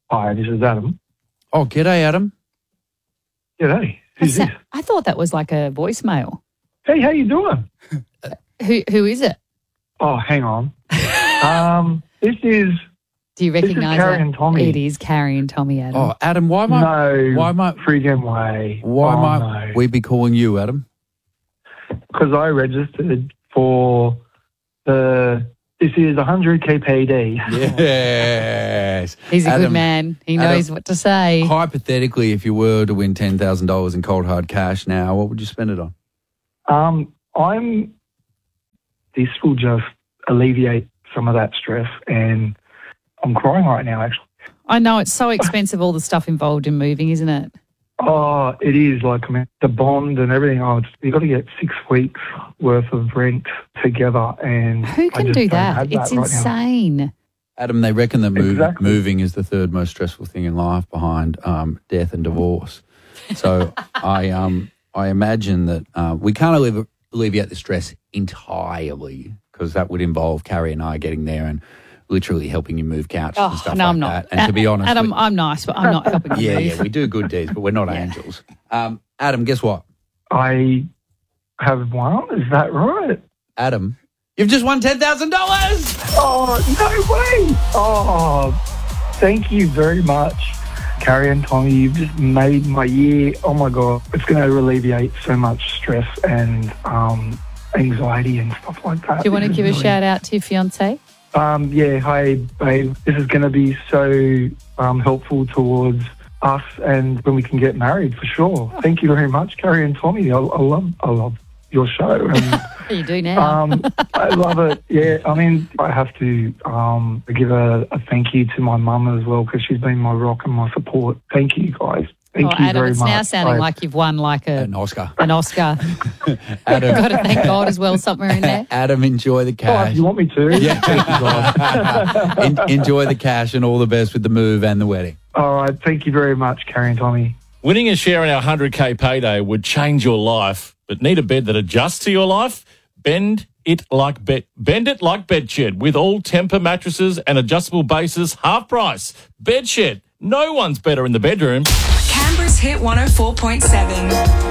Hi, this is Adam. Oh, g'day, Adam. G'day. Who's this? I thought that was like a voicemail. Hey, how you doing? Who is it? Oh, hang on. This is Do you recognise Carrie it? and Tommy. It is Carrie and Tommy, Adam. Oh, Adam, why might friggin' way. we be calling you, Adam? Because I registered for this is 100k PD. Yes. He's a good Adam, man. He knows what to say. Hypothetically, if you were to win $10,000 in cold hard cash now, what would you spend it on? This will just alleviate some of that stress, and I'm crying right now, actually. I know it's so expensive, all the stuff involved in moving, isn't it? Oh, it is. Like, I mean, the bond and everything. You've got to get 6 weeks worth of rent together. And Who can do that? It's insane. Adam, they reckon that Exactly. moving is the third most stressful thing in life behind death and divorce. So I imagine that we can't alleviate the stress entirely, because that would involve Carrie and I getting there and literally helping you move couches and stuff no, like I'm not. that. And to be honest, Adam, I'm nice, but I'm not helping you move. yeah, we do good deeds, but we're not angels. Adam, guess what? I have won. Is that right? Adam, you've just won $10,000. Oh, no way. Oh, thank you very much, Carrie and Tommy. You've just made my year. Oh, my God. It's going to alleviate so much stress and anxiety and stuff like that. Do you want to give a shout out to your fiancé? Yeah, hi, babe. This is going to be so helpful towards us and when we can get married, for sure. Thank you very much, Carrie and Tommy. I love your show. And, You do now. I love it. Yeah, I mean, I have to give a thank you to my mum as well, because she's been my rock and my support. Thank you, guys. Thank you Adam, very it's much. now sounding like you've won like An Oscar. An Oscar. Adam, Got to thank God as well somewhere in there. Adam, enjoy the Oh, cash. you want me to? Yeah. Thank you, guys. Enjoy the cash and all the best with the move and the wedding. All right. Thank you very much, Carrie and Tommy. Winning a share in our 100k payday would change your life, but need a bed that adjusts to your life? Bend it like Bedshed with all Tempur mattresses and adjustable bases, half price. Bedshed. No one's better in the bedroom. Canberra's Hit 104.7.